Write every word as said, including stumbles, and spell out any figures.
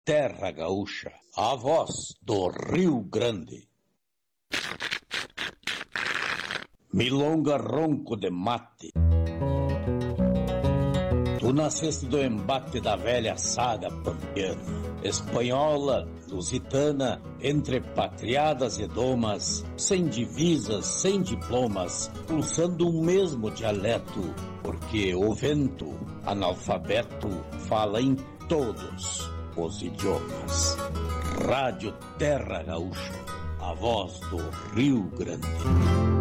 Terra Gaúcha, a voz do Rio Grande. Milonga ronco de mate. Tu nasceste do embate da velha saga pampiana, espanhola, lusitana, entre patriadas e domas, sem divisas, sem diplomas, pulsando um mesmo dialeto, porque o vento, analfabeto, fala em todos os idiomas. Rádio Terra Gaúcha, a voz do Rio Grande.